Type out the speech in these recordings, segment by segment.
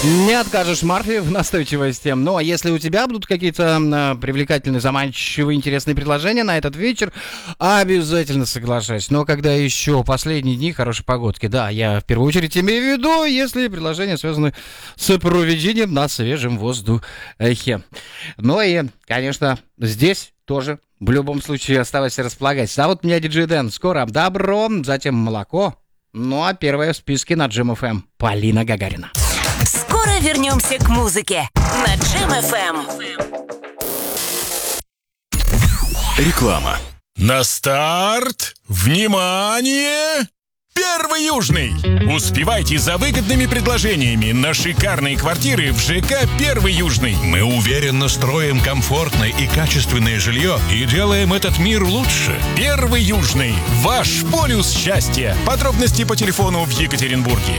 Не откажешь Марфе в настойчивости. Ну, а если у тебя будут какие-то привлекательные, заманчивые, интересные предложения на этот вечер, обязательно соглашайся. Но когда еще последние дни хорошей погодки, да, я в первую очередь имею в виду, если предложения связаны с проведением на свежем воздухе. Ну и, конечно, здесь тоже в любом случае оставайся располагайся. А вот у меня диджей Дэн. Скоро добро, затем молоко. Ну а первая в списке на Джем ФМ Полина Гагарина. Скоро вернемся к музыке на Джем ФМ. Реклама. На старт! Внимание! Первый Южный! Успевайте за выгодными предложениями на шикарные квартиры в ЖК «Первый Южный». Мы уверенно строим комфортное и качественное жилье и делаем этот мир лучше. «Первый Южный» – ваш полюс счастья. Подробности по телефону в Екатеринбурге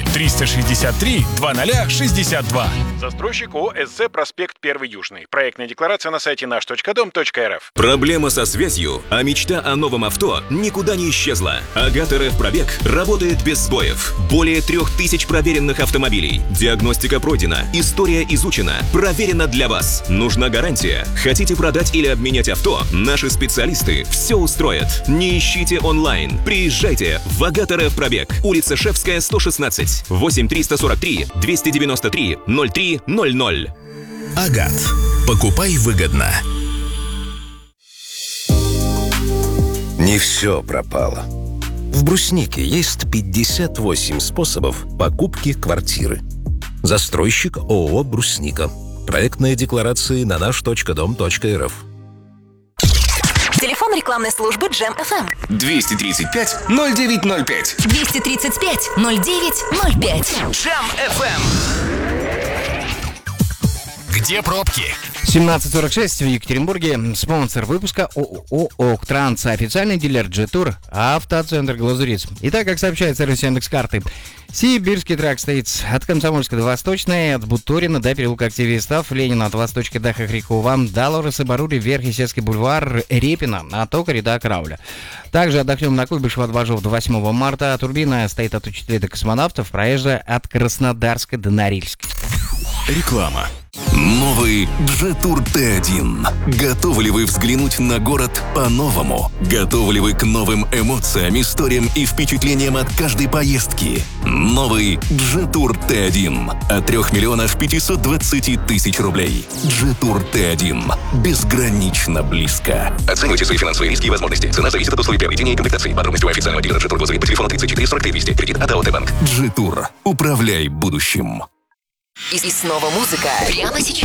363-2062. Застройщик ООО «СЗ», проспект Первый Южный. Проектная декларация на сайте наш.дом.рф. Проблема со связью, а мечта о новом авто никуда не исчезла. Агат РФ Пробег работает без сбоев. Более 3000 проверенных автомобилей. Диагностика пройдена, история изучена, проверена для вас. Нужна гарантия. Хотите продать или обменять авто? Наши специалисты все устроят. Не ищите онлайн. Приезжайте в Агат РФ Пробег. Улица Шефская, 116. 8-343-293-0300. Агат. Покупай выгодно. Не все пропало. В Бруснике есть 58 способов покупки квартиры. Застройщик ООО «Брусника». Проектные декларации на наш.дом.рф. Телефон рекламной службы Джем ФМ. 235-0905. 235-0905. Джем ФМ. Где пробки? 17:46 в Екатеринбурге. Спонсор выпуска ООО «Октранс». Официальный дилер G-Tour, автоцентр «Глазуриц». Итак, как сообщает сервис Яндекс.Карты, Сибирский тракт стоит от Комсомольска до Восточной, от Бутурина до переулка Активистов, Ленина от Восточки до Хохрякова, до Лореса Барури, вверх Исетский бульвар, Репина, от Токаря до Крауля. Также отдохнем на Куйбышева от Важов до 8 марта. Турбина стоит от учителей до космонавтов, проезжая от Краснодарска до Норильска. Реклама. Новый G-Tour T1. Готовы ли вы взглянуть на город по-новому? Готовы ли вы к новым эмоциям, историям и впечатлениям от каждой поездки? Новый G-Tour T1 от 3 520 000 рублей. G-Tour T1. Безгранично близко. Оценивайте свои финансовые риски и возможности. Цена зависит от условий приобретения и комплектации. Подробности у официального дилера G-Tour Глазурит по телефону 34 43 200. Кредит от АО Т-Банк. G-Tour. Управляй будущим. И снова музыка. Прямо сейчас.